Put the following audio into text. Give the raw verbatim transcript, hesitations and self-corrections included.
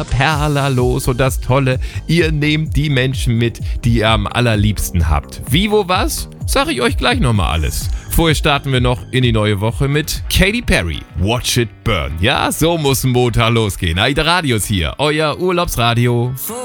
wieder Perla los und das Tolle, ihr nehmt die Menschen mit, die ihr am allerliebsten habt. Wie, wo, was? Sag ich euch gleich nochmal alles. Vorher starten wir noch in die neue Woche mit Katy Perry, Watch It Burn. Ja, so muss ein Montag losgehen. Aida Radios hier, euer Urlaubsradio.